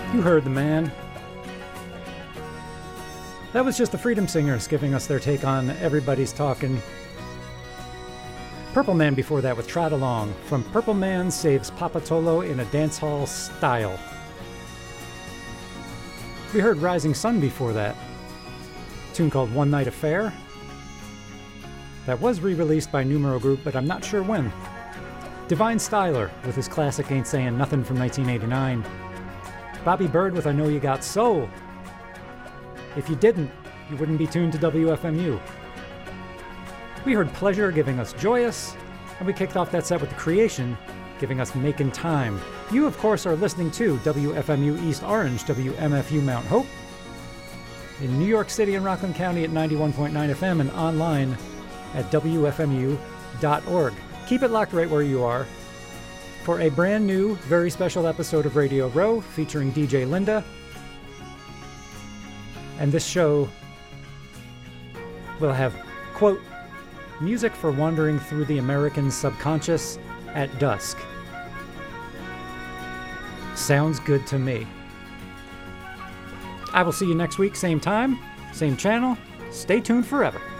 You heard the man. That was just the Freedom Singers giving us their take on Everybody's Talking. Purple Man before that with Trot Along, from Purple Man Saves Papatolo in a Dancehall Style. We heard Rising Sun before that, a tune called One Night Affair. That was re-released by Numero Group, but I'm not sure when. Divine Styler with his classic Ain't Saying Nothing from 1989. Bobby Bird with I Know You Got Soul. If you didn't, you wouldn't be tuned to WFMU. We heard Pleasure giving us Joyous, and we kicked off that set with The Creation, giving us Makin' Time. You, of course, are listening to WFMU East Orange, WMFU Mount Hope, in New York City and Rockland County at 91.9 FM and online at WFMU.org. Keep it locked right where you are for a brand new, very special episode of Radio Row featuring DJ Linda. And this show will have, quote, music for wandering through the American subconscious at dusk. Sounds good to me. I will see you next week, same time, same channel. Stay tuned forever.